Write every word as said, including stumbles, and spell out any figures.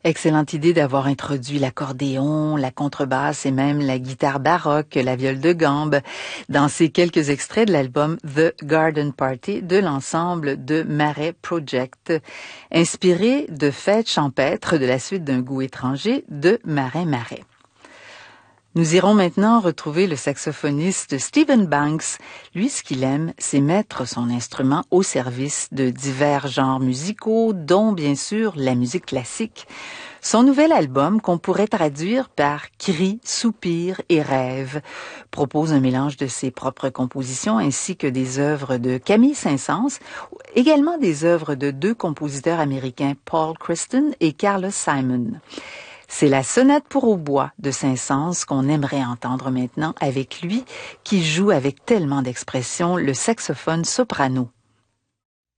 Excellente idée d'avoir introduit l'accordéon, la contrebasse et même la guitare baroque, la viole de gambe dans ces quelques extraits de l'album The Garden Party de l'ensemble de Marais Project, inspiré de Fêtes champêtres de la suite d'un goût étranger de Marais Marais. Nous irons maintenant retrouver le saxophoniste Stephen Banks. Lui, ce qu'il aime, c'est mettre son instrument au service de divers genres musicaux, dont bien sûr la musique classique. Son nouvel album, qu'on pourrait traduire par cris, soupirs et rêves, propose un mélange de ses propres compositions ainsi que des œuvres de Camille Saint-Saëns, également des œuvres de deux compositeurs américains, Paul Christen et Carlos Simon. C'est la sonate pour hautbois de Saint-Saëns qu'on aimerait entendre maintenant avec lui, qui joue avec tellement d'expression le saxophone soprano.